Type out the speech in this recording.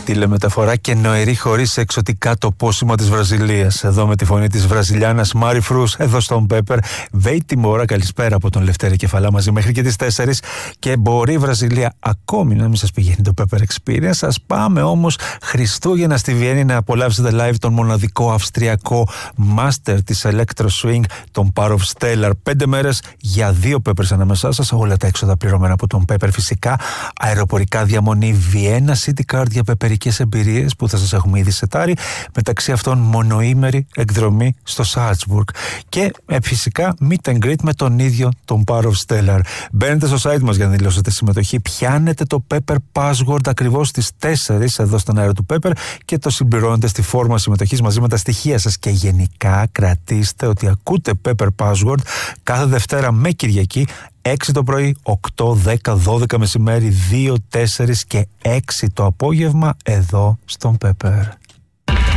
Τηλεμεταφορά και νοερή χωρίς εξωτικά το πόσιμο της Βραζιλίας. Εδώ με τη φωνή της Βραζιλιάνας Μάρι Φρούς, εδώ στον Πέπερ. Βέιτη μόρα, καλησπέρα από τον Λευτέρη Κεφαλά μαζί μέχρι και τις 4. Και μπορεί η Βραζιλία ακόμη να μην σας πηγαίνει το Pepper Experience. Σας πάμε όμως Χριστούγεννα στη Βιέννη να απολαύσετε live τον μοναδικό αυστριακό master της Electro Swing, τον Power of Stellar. 5 μέρες για 2 Peppers ανάμεσά σας. Όλα τα έξοδα πληρωμένα από τον Pepper φυσικά. Αεροπορικά διαμονή Βιέννα City Card για πεπερικές εμπειρίες που θα σας έχουμε ήδη σετάρει. Μεταξύ αυτών μονοήμερη εκδρομή στο Salzburg. Και φυσικά meet and greet με τον ίδιο τον Power of Stellar. Μπαίνετε στο site μας για να δηλώσετε συμμετοχή. Πιάνετε το Pepper Password ακριβώς στις 4 εδώ στον αέρα του Pepper και το συμπληρώνετε στη φόρμα συμμετοχής μαζί με τα στοιχεία σας. Και γενικά κρατήστε ότι ακούτε Pepper Password κάθε Δευτέρα με Κυριακή 6 το πρωί, 8, 10, 12 μεσημέρι, 2, 4 και 6 το απόγευμα εδώ στον Pepper.